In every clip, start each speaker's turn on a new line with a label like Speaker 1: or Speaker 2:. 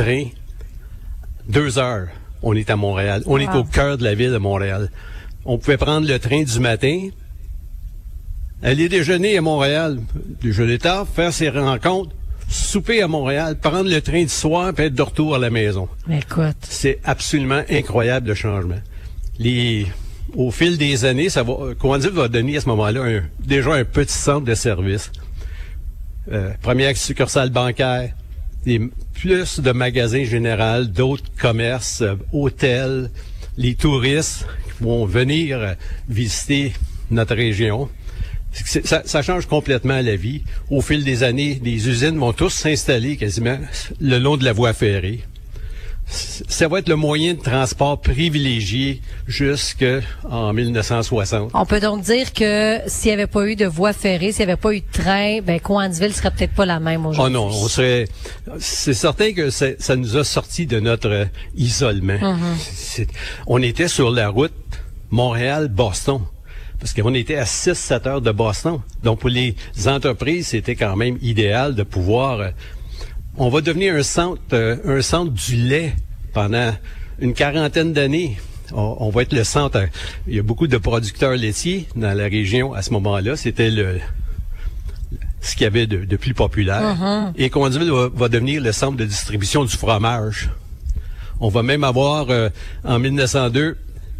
Speaker 1: train, 2 heures, on est à Montréal. On est au cœur de la ville de Montréal. On pouvait prendre le train du matin, aller déjeuner à Montréal, déjeuner tard, faire ses rencontres, souper à Montréal, prendre le train du soir, puis être de retour à la maison.
Speaker 2: Écoute.
Speaker 1: C'est absolument incroyable, le changement. Au fil des années, Cowansville va donner à ce moment-là déjà un petit centre de service. Première succursale bancaire, plus de magasins généraux, d'autres commerces, hôtels, les touristes qui vont venir visiter notre région. Ça change complètement la vie. Au fil des années, les usines vont tous s'installer quasiment le long de la voie ferrée. Ça va être le moyen de transport privilégié jusqu'en 1960.
Speaker 2: On peut donc dire que s'il n'y avait pas eu de voie ferrée, s'il n'y avait pas eu de train, Cowansville serait peut-être pas la même aujourd'hui.
Speaker 1: Oh non, c'est certain que ça nous a sortis de notre isolement. Mm-hmm. On était sur la route Montréal-Boston. Parce qu'on était à 6-7 heures de Boston. Donc, pour les entreprises, c'était quand même idéal de pouvoir... on va devenir un centre du lait pendant une 40aine d'années. On va être le centre... il y a beaucoup de producteurs laitiers dans la région à ce moment-là. C'était ce qu'il y avait de plus populaire. Mm-hmm. Et Cowansville va devenir le centre de distribution du fromage. On va même avoir, en 1902...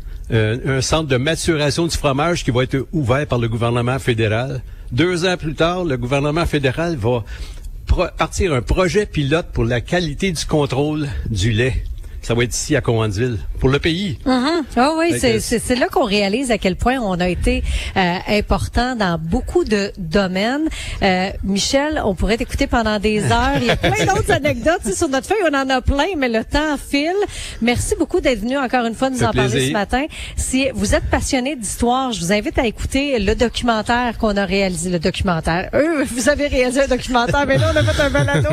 Speaker 1: un centre de maturation du fromage qui va être ouvert par le gouvernement fédéral. 2 ans plus tard, le gouvernement fédéral va partir un projet pilote pour la qualité du contrôle du lait. Ça va être ici à Cowansville, pour le pays.
Speaker 2: Mm-hmm. Oh oui, c'est là qu'on réalise à quel point on a été important dans beaucoup de domaines. Michel, on pourrait t'écouter pendant des heures. Il y a plein d'autres anecdotes. Sur notre feuille, on en a plein, mais le temps file. Merci beaucoup d'être venu encore une fois nous en parler ce matin. Si vous êtes passionné d'histoire, je vous invite à écouter le documentaire qu'on a réalisé. Vous avez réalisé un documentaire, mais là, on a fait un balado.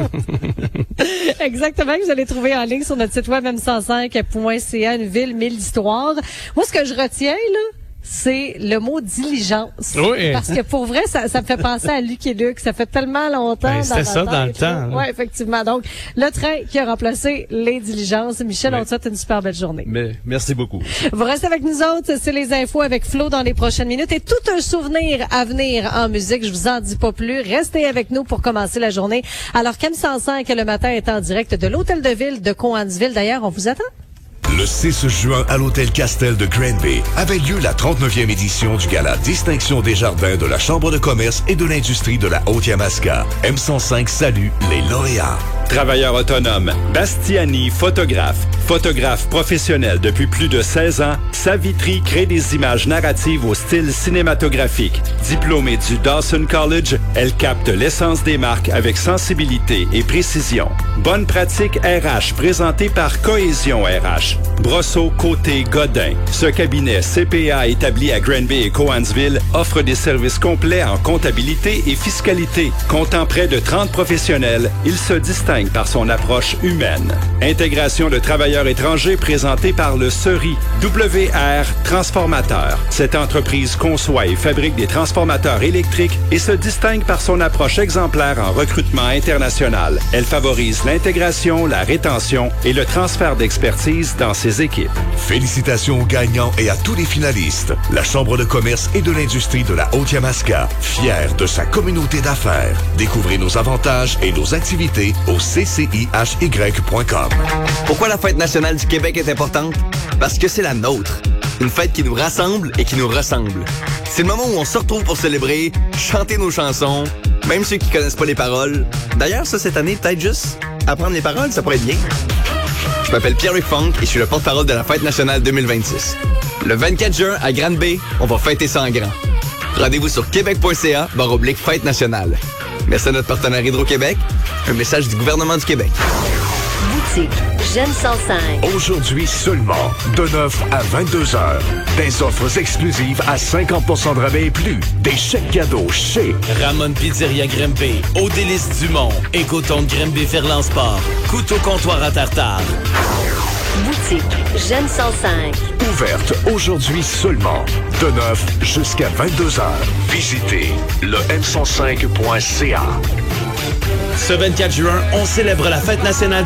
Speaker 2: Exactement, que vous allez trouver en ligne sur notre site web m105.ca, une ville, 1000 histoires. Moi, ce que je retiens, là, c'est le mot diligence.
Speaker 3: Oui.
Speaker 2: Parce que pour vrai, ça me fait penser à Lucky Luke. Ça fait tellement longtemps.
Speaker 3: C'était ça dans le temps.
Speaker 2: Oui, effectivement. Donc, le train qui a remplacé les diligences. Michel, on te souhaite une super belle journée.
Speaker 1: Mais merci beaucoup.
Speaker 2: Vous restez avec nous autres. C'est les infos avec Flo dans les prochaines minutes. Et tout un souvenir à venir en musique. Je vous en dis pas plus. Restez avec nous pour commencer la journée. Alors, M105 le matin est en direct de l'Hôtel de Ville de Cowansville. D'ailleurs, on vous attend.
Speaker 4: Le 6 juin, à l'Hôtel Castel de Granby, avait lieu la 39e édition du Gala Distinction des Jardins de la Chambre de commerce et de l'industrie de la Haute-Yamaska. M105 salue les lauréats.
Speaker 5: Travailleur autonome, Bastiani photographe. Photographe professionnel depuis plus de 16 ans, Savitri crée des images narratives au style cinématographique. Diplômée du Dawson College, elle capte l'essence des marques avec sensibilité et précision. Bonne pratique RH présentée par Cohésion RH. Brosseau, Côté, Godin. Ce cabinet CPA établi à Granby et Cowansville offre des services complets en comptabilité et fiscalité. Comptant près de 30 professionnels, il se distingue par son approche humaine. Intégration de travailleurs étrangers présentée par le SERI WR Transformateur. Cette entreprise conçoit et fabrique des transformateurs électriques et se distingue par son approche exemplaire en recrutement international. Elle favorise l'intégration, la rétention et le transfert d'expertise dans ses équipes.
Speaker 4: Félicitations aux gagnants et à tous les finalistes. La Chambre de commerce et de l'industrie de la Haute-Yamaska, fière de sa communauté d'affaires. Découvrez nos avantages et nos activités au ccihy.com.
Speaker 6: Pourquoi la fête nationale du Québec est importante? Parce que c'est la nôtre. Une fête qui nous rassemble et qui nous ressemble. C'est le moment où on se retrouve pour célébrer, chanter nos chansons, même ceux qui connaissent pas les paroles. D'ailleurs, ça, cette année, peut-être juste apprendre les paroles, ça pourrait être bien. Je m'appelle Pierre-Luc Funk et je suis le porte-parole de la Fête nationale 2026. Le 24 juin, à Granby, on va fêter ça en grand. Rendez-vous sur québec.ca/fête nationale. Merci à notre partenaire Hydro-Québec. Un message du gouvernement du Québec.
Speaker 7: Boutique Jeune 105.
Speaker 4: Aujourd'hui seulement, de 9 à 22 heures. Des offres exclusives à 50% de rabais et plus. Des chèques cadeaux chez
Speaker 8: Ramon Pizzeria Grimby, Au Délice Dumont, Écoton de Grimby Ferland Sport, Couteau Comptoir à Tartare.
Speaker 7: Boutique Jeune 105.
Speaker 4: Ouverte aujourd'hui seulement, de 9 jusqu'à 22 heures. Visitez le m105.ca.
Speaker 8: Ce 24 juin, on célèbre la Fête nationale